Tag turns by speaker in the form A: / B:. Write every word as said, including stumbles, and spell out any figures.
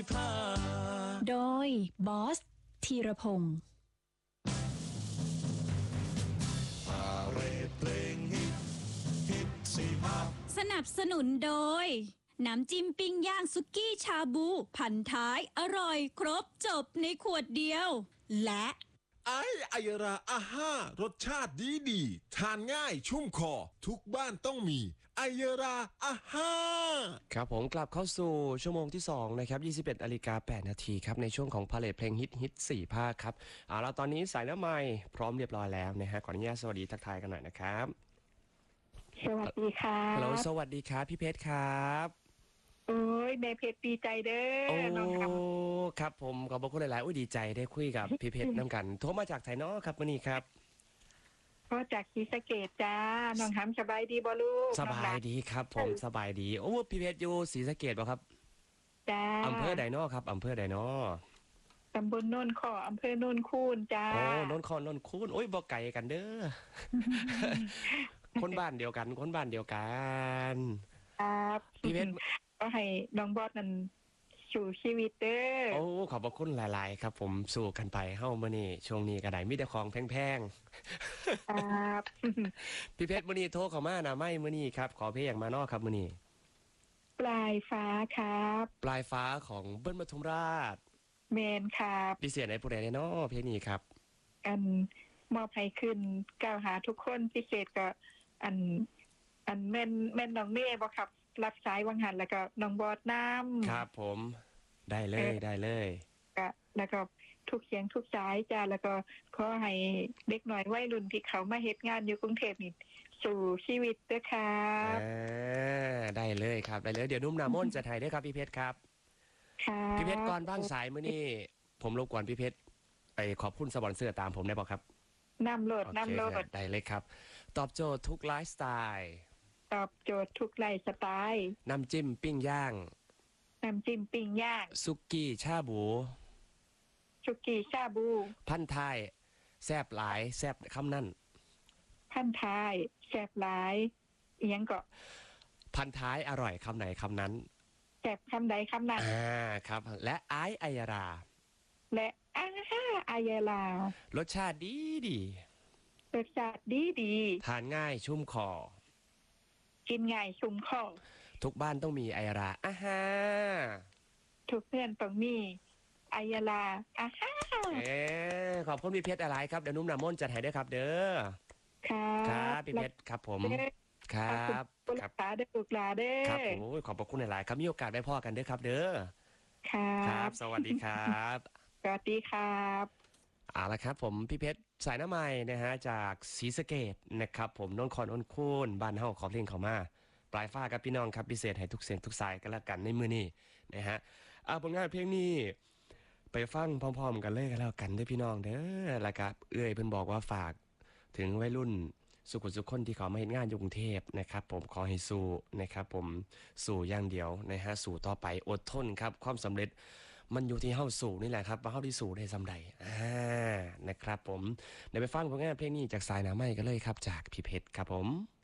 A: โดยบอสธีรพงศ์สนับสนุนโดยน้ำจิ้มปิ้งย่างสุกี้ชาบูพันท้ายอร่อยครบจบในขวดเดียวและ
B: ไอไอยราอาห้ารสชาติดีดีทานง่ายชุ่มคอทุกบ้านต้องมีไอยราอาห้า
C: ครับผมกลับเข้าสู่ชั่วโมงที่สองนะครับยี่สิบเอ็ดนาฬิกาแปดนาทีครับในช่วงของพาเลทเพลงฮิตฮิตสี่ภาคครับเอาละตอนนี้สายน้ำไม้พร้อมเรียบร้อยแล้วนะฮะขออนุญาตสวัสดีทักทายกันหน่อยนะครับ
D: สวัสดีค่ะ
C: ฮัลโหลสวัสดีครับพี่เพชรครับ
D: โอ้ยแม่เพชรดีใจเด้อน้องครับ
C: ครับผมขอบคุณหลายๆอุ้ยดีใจได้คุยกับพี่เพชรน้ำกันโทรมาจากไทยเนาะครับวันนี้ครับ
D: ก็จากศรีสะเกษจ้าน้องทำสบายดีบ่ลูก
C: สบายดีครับผมสบายดีโอ้พี่เพชรอยู่ศรีสะเกษป่ะครับ
D: จ้า
C: อำเภอใดเนาะครับอำเภอใดเนาะ
D: ตำบลโนนขออำเภอโนนคูนจ้า
C: โอ้โนนขอโนนคูนโอ้ยบ่ไกลกันเด้อ คนบ้านเดียวกันคนบ้านเดียวกัน
D: ครับ
C: พี่เพชร
D: ก็ให้น้องบอสนั่นสู่ชีวิตเด้อ
C: โอ้ขอบพระคุณหลายๆครับผมสู่กันไปเฮ้ามื้อนี้ช่วงนี้ก็ได้มีแต่ของแพง
D: ๆครับ
C: พี่เพชรมื้อนี้โทรเข้ามานะไม่มื้อนี้ครับขอเพลงอย่างมานอกครับมื้อนี้
D: ปลายฟ้าครับ
C: ปลายฟ้าของเบิ้ลปทุมราช
D: เมนครับ
C: พิเศษในผู้ใดเนาะเพลงนี้ครับ
D: อันมอบให้ขึ้นกล่าวหาทุกคนพิเศษก็อันอันแม่นแม่นน้องเม่บ่ครับรับสายวังหันแล้วก็น้องบอสน้ำ
C: ครับผมได้เลยได้เลย
D: ก็แล้วก็ทุกเสียงทุกสายจ้าแล้วก็ขอให้เด็กหน่อยวัยรุ่นที่เขามาเฮ็ดงานอยู่กรุงเทพนี่สู่ชีวิตเด้อครับ
C: อ่าได้เลยครับได้เลยเดี๋ยวนุ่มน้ำมนต์จะถ่ายด้วยครับพี่เพชรครับ
D: ค่ะ
C: พี่เพชรก่อนบ้างสายมื้อนี้ผมรบกวนพี่เพชรไปขอบคุณสปอนเซอร์ตามผมได้ป่ะครับ
D: นำโหลดนำโหลด
C: ได้เลยครับตอบโจทย์ทุกไลฟ์สไตล์
D: ตอบโจทย์ทุกไลฟ์สไตล์
C: น้ำจิ้มปิ้งย่าง
D: น้ำจิ้มปิ้งย่าง
C: สุกี้ชาบู
D: สุกี้ชาบู
C: พันท้ายแซบหลายแซบคำนั่น
D: พันท้ายแซบหลายเอียงก็
C: พันท้ายอร่อยคำไหนคำนั้น
D: แซบคำใดคำนั้น
C: อ่าครับและไอไอยารา
D: และอาไอยาลาร
C: สชาติดีดี
D: รสชาติดีดี
C: ทานง่ายชุ่มคอ
D: กินง่ายชุ่มคอ
C: ทุกบ้านต้องมีไอยาราอ่าฮะ
D: ทุกเพื่อนต้องมีไอยาลาอ่าฮะ
C: เอ๊ขอบคุณพี่เพชรอะไรครับเดี๋ยวนุ่มน้ำมนต์จัดให้ด้วยครับเด้อ
D: ครับ
C: ครับพี่เพชรครับผมครับ
D: ครับตาเด้อลูกหลาเด้อ
C: ครับโอ้ยขอบคุณหลายๆครับมีโอกาสได้พ่อกันเด้อครับเด้อ
D: ครับ
C: สวัสดีครับ
D: สวัสดีครับ
C: เอาละครับผมพี่เพชรสายน้ำใหม่นะฮะจากศรีสะเกษนะครับผมนนท์คอนนนคูนบ้านเฮาขอเพลงเขามาปลายฟ้ากับพี่น้องครับพิเศษให้ทุกเสียงทุกสายกันแล้วกันในมือนี้นะฮะเอาผลงานเพลงนี้ไปฟังพร้อมๆกันเลยกันแล้วกันด้วยพี่น้องเด้อแล้วก็เอื้อยเพิ่นบอกว่าฝากถึงวัยรุ่นสุขุสุขคนที่เขามาเห็นงานอยู่กรุงเทพนะครับผมขอให้สู้นะครับผมสู้อย่างเดียวนะฮะสู้ต่อไปอดทนครับความสำเร็จมันอยู่ที่เฮาสู่นี่แหละครับว่าเฮาที่สู่ได้สำใดอ่านะครับผมเดี๋ยวไปฟังผลงานเพลงนี้จากสายน้ำไม้กันเลยครับจากพี่เพชรครับผม